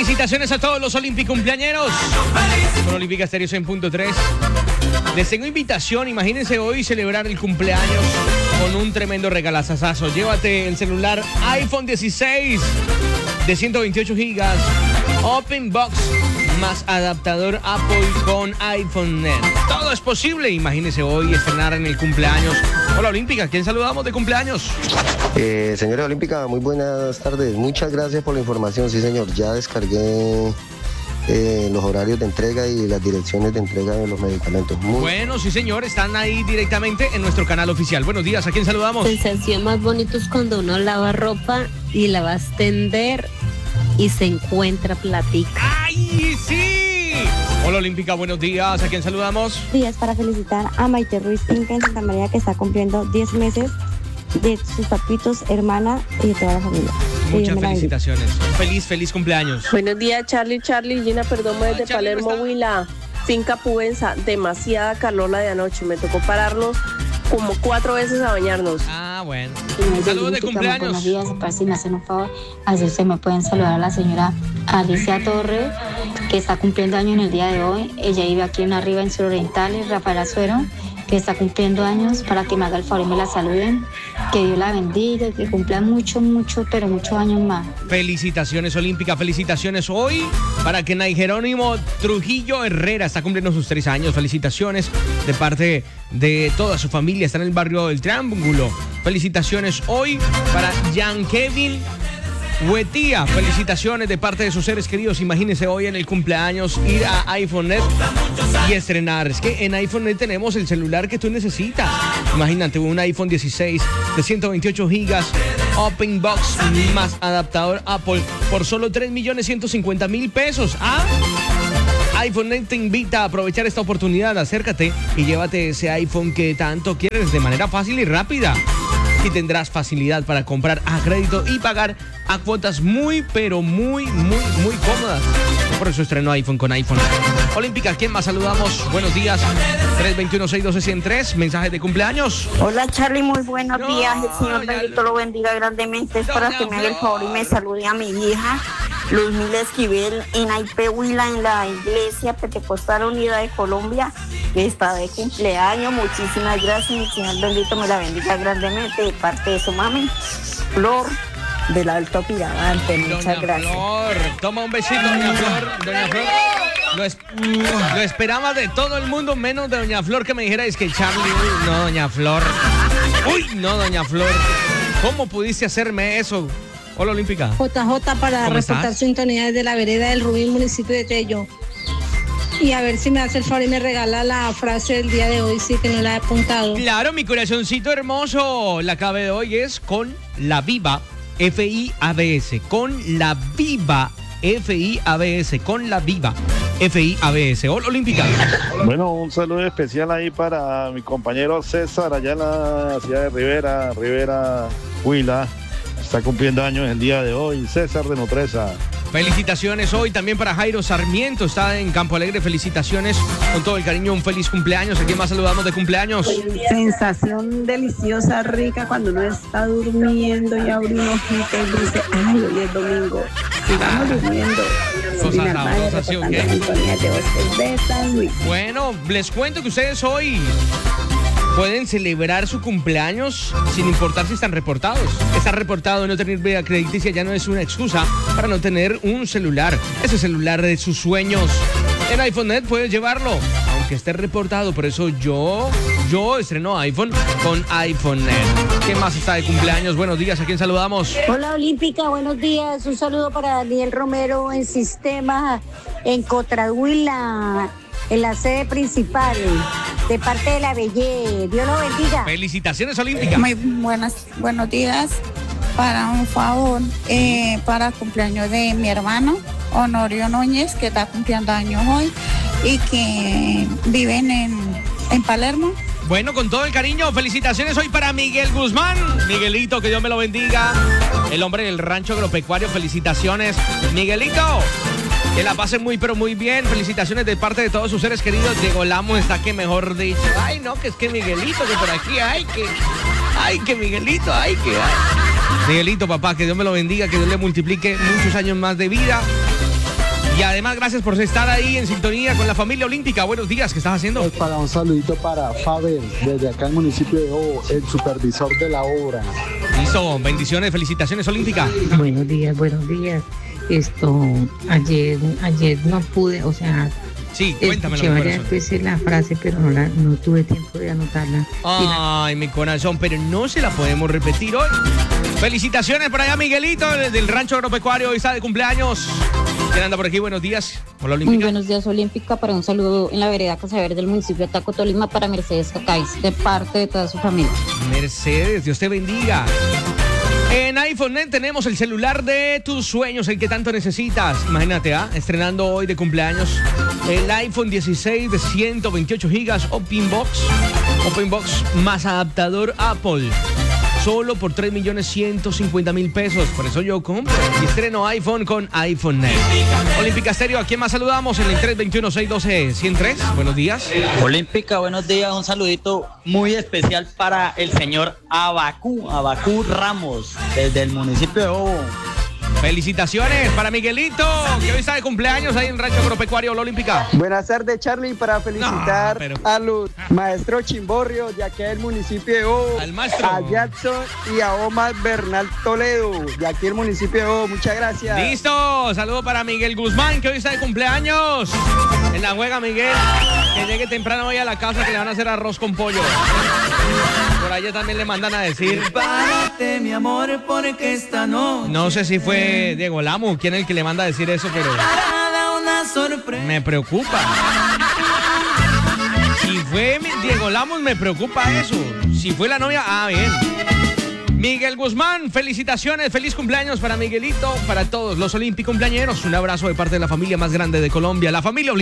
Felicitaciones a todos los Olympic cumpleañeros. Con Olímpica Estéreo 100.3. Les tengo invitación, imagínense hoy celebrar el cumpleaños con un tremendo regalazazazo. Llévate el celular iPhone 16 de 128 gigas, Open Box, más adaptador Apple con iPhone Net. Todo es posible, imagínense hoy estrenar en el cumpleaños. Hola Olímpica, ¿quién saludamos de cumpleaños? Señora Olímpica, muy buenas tardes. Muchas gracias por la información. Sí, señor, ya descargué los horarios de entrega y las direcciones de entrega de los medicamentos. Bueno, sí señor, están ahí directamente en nuestro canal oficial. Buenos días, ¿a quién saludamos? Sensación más bonita es cuando uno lava ropa y la va a extender y se encuentra platica. ¡Ay, sí! Hola Olímpica, buenos días, ¿a quién saludamos? Días para felicitar a Maite Ruiz Pinca en Santa María, que está cumpliendo 10 meses, de sus papitos, hermana y de toda la familia. Muchas felicitaciones. Feliz cumpleaños. Buenos días, Charlie, Gina Perdomo desde Palermo, Huila. Finca Pubenza, demasiada calor de anoche. Me tocó pararnos como 4 veces a bañarnos. Ah, bueno. Saludos de cumpleaños. Buenos días, para si me hacen un favor, así se me pueden saludar a la señora Alicia Torres, que está cumpliendo años en el día de hoy. Ella vive aquí en arriba en Surorientales. Rafael Azuero, que está cumpliendo años, para que me haga el favor y me la saluden. Que Dios la bendiga, que cumpla mucho, pero muchos años más. Felicitaciones Olímpica, felicitaciones hoy para que Nay Jerónimo Trujillo Herrera está cumpliendo sus 3 años. Felicitaciones de parte de toda su familia, está en el barrio del Triángulo. Felicitaciones hoy para Jan Kevin Huetía, felicitaciones de parte de sus seres queridos. Imagínense hoy en el cumpleaños ir a iPhoneNet y estrenar. Es que en iPhoneNet tenemos el celular que tú necesitas. Imagínate un iPhone 16 de 128 gigas, Open Box más adaptador Apple por solo 3.150.000 pesos. ¿Ah? iPhoneNet te invita a aprovechar esta oportunidad. Acércate y llévate ese iPhone que tanto quieres de manera fácil y rápida. Y tendrás facilidad para comprar a crédito y pagar a cuotas muy cómodas. Por eso estrenó iPhone con iPhone. Olímpica, ¿quién más saludamos? Buenos días. 321-612-103, mensajes de cumpleaños. Hola Charlie, muy buenos días. El Señor bendito lo bendiga grandemente. Es para que me haga el favor y me salude a mi hija Luzmila Esquivel en Aipé, Huila, en la Iglesia Pentecostal Unida de Colombia, que está de cumpleaños. Muchísimas gracias. El Señor bendito me la bendiga grandemente de parte de su mami Flor del Alto Piramante. Muchas gracias. Flor, toma un besito, doña Flor. Doña Flor, lo esperaba de todo el mundo, menos de doña Flor, que me dijera, es que Charlie, no, doña Flor. Uy, no, doña Flor. ¿Cómo pudiste hacerme eso? Hola Olímpica. JJ para reportar sintonía desde la vereda del Rubí, municipio de Tello. Y a ver si me hace el favor y me regala la frase del día de hoy, sí, que no la he apuntado. Claro, mi corazoncito hermoso. La clave de hoy es con la viva FIABS. Con la viva FIABS. Con la viva FIABS. Hola Olímpica. Bueno, un saludo especial ahí para mi compañero César allá en la ciudad de Rivera, Huila. Está cumpliendo años el día de hoy, César de Nutresa. Felicitaciones hoy también para Jairo Sarmiento, está en Campo Alegre. Felicitaciones con todo el cariño, un feliz cumpleaños. ¿A quién más saludamos de cumpleaños? Sensación deliciosa, rica, cuando uno está durmiendo y abre un ojito y dice, ay, hoy es domingo, sigamos durmiendo. Bueno, les cuento que ustedes hoy pueden celebrar su cumpleaños sin importar si están reportados. Estar reportado y no tener vida crediticia ya no es una excusa para no tener un celular. Ese celular de sus sueños. En iPhoneNet puedes llevarlo, aunque esté reportado. Por eso yo estreno iPhone con iPhoneNet. ¿Qué más está de cumpleaños? Buenos días, ¿a quién saludamos? Hola Olímpica, buenos días. Un saludo para Daniel Romero en Sistema, en Cotrahuila, en la sede principal, de parte de la Bellé. Dios lo bendiga. Felicitaciones Olímpica. Muy buenos días. Para un favor, para el cumpleaños de mi hermano Honorio Núñez, que está cumpliendo años hoy y que viven en Palermo. Bueno, con todo el cariño, felicitaciones hoy para Miguel Guzmán. Miguelito, que Dios me lo bendiga. El hombre del rancho agropecuario, felicitaciones. Miguelito, que la pasen muy bien. Felicitaciones de parte de todos sus seres queridos. Diego Lamo está que mejor dicho. Ay, no, que es que Miguelito, que por aquí que Miguelito, Miguelito, papá, que Dios me lo bendiga, que Dios le multiplique muchos años más de vida. Y además, gracias por estar ahí en sintonía con la familia olímpica. Buenos días, ¿qué estás haciendo? Para un saludito para Faber, desde acá en el municipio de Obo, el supervisor de la obra. Listo, bendiciones, felicitaciones olímpica. Buenos días. Ayer no pude, o sea... Sí, cuéntamelo. Escuché varias veces la frase, pero no tuve tiempo de anotarla. Ay, mi corazón, pero no se la podemos repetir hoy. Felicitaciones por allá, Miguelito, del Rancho Agropecuario, hoy está de cumpleaños. ¿Quién anda por aquí? Buenos días. Hola, Olímpica. Muy buenos días, Olímpica, para un saludo en la vereda Casaver del municipio de Taco, Tolima, para Mercedes Cacáis, de parte de toda su familia. Mercedes, Dios te bendiga. En iPhone Net tenemos el celular de tus sueños, el que tanto necesitas. Imagínate, estrenando hoy de cumpleaños el iPhone 16 de 128 gigas Open Box más adaptador Apple. Solo por 3.150.000 pesos. Por eso yo compro y estreno iPhone con iPhone Net. Olímpica Estéreo, ¿a quién más saludamos? En el 321-612-103. Buenos días. Olímpica, buenos días. Un saludito muy especial para el señor Abacú Ramos, desde el municipio de Obo. Felicitaciones para Miguelito, que hoy está de cumpleaños ahí en Rancho Agropecuario Olímpica. Buenas tardes, Charlie, para felicitar a los maestros Chimborrio de aquí del municipio de Obo, a Jackson y a Omar Bernal Toledo de aquí del municipio de Obo. Muchas gracias. Listo, saludo para Miguel Guzmán, que hoy está de cumpleaños. En la juega, Miguel, que llegue temprano hoy a la casa, que le van a hacer arroz con pollo. Por allá también le mandan a decir: prepárate, mi amor, porque esta noche... No sé si fue Diego Lamu quien es el que le manda a decir eso, pero una sorpresa. Me preocupa. Si fue Diego Lamu, me preocupa eso. Si fue la novia, bien. Miguel Guzmán, felicitaciones, feliz cumpleaños para Miguelito, para todos los olímpicos cumpleañeros. Un abrazo de parte de la familia más grande de Colombia, la familia olímpica.